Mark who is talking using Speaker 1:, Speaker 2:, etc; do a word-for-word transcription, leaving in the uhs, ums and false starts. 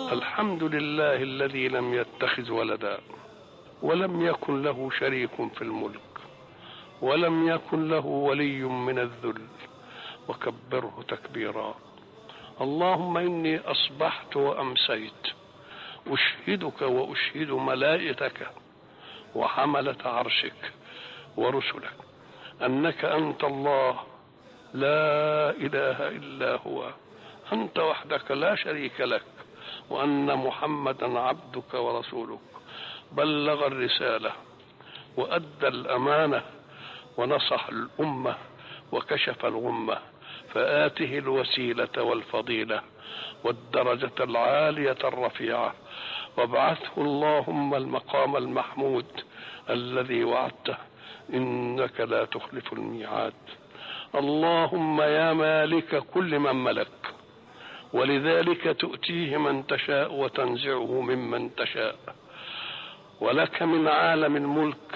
Speaker 1: الحمد لله الذي لم يتخذ ولدا ولم يكن له شريك في الملك ولم يكن له ولي من الذل وكبره تكبيرا. اللهم إني أصبحت وأمسيت أشهدك وأشهد ملائكتك وحملة عرشك ورسلك أنك أنت الله لا إله إلا هو، أنت وحدك لا شريك لك، وأن محمدا عبدك ورسولك، بلغ الرسالة وأدى الأمانة ونصح الأمة وكشف الغمة، فآته الوسيلة والفضيلة والدرجة العالية الرفيعة، وابعثه اللهم المقام المحمود الذي وعدته إنك لا تخلف الميعاد. اللهم يا مالك كل من ملك، ولذلك تؤتيه من تشاء وتنزعه ممن تشاء، ولك من عالم الملك